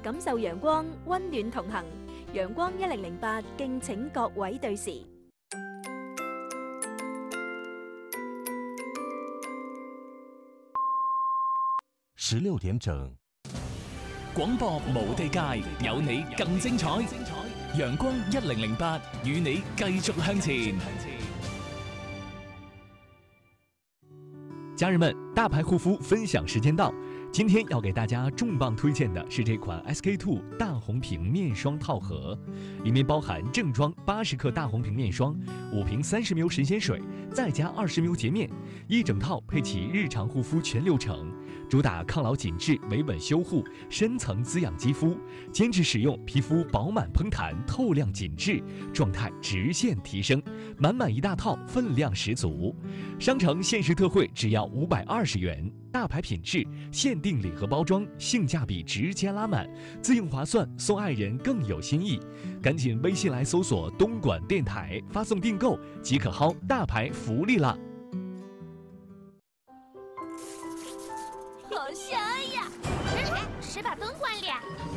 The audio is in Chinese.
感受陽光，溫暖同行。陽光1008，敬請各位對時。 16點整， 廣播無地界，有你更精彩。陽光1008，與你繼續向前。家人们，大牌护肤分享时间到。今天要给大家重磅推荐的是这款 SK-II 大红瓶面霜套盒，里面包含正装80克大红瓶面霜，5瓶30ml 神仙水，再加20ml洁面，一整套配齐日常护肤全流程，主打抗老紧致、维稳修护、深层滋养肌肤，坚持使用，皮肤饱满嘭弹、透亮紧致，状态直线提升，满满一大套，分量十足。商城限时特惠只要520元，大牌品质，限定礼盒包装，性价比直接拉满，自用划算，送爱人更有新意。赶紧微信来搜索东莞电台，发送订购即可薅大牌福利啦！ 好香呀！谁把灯关了？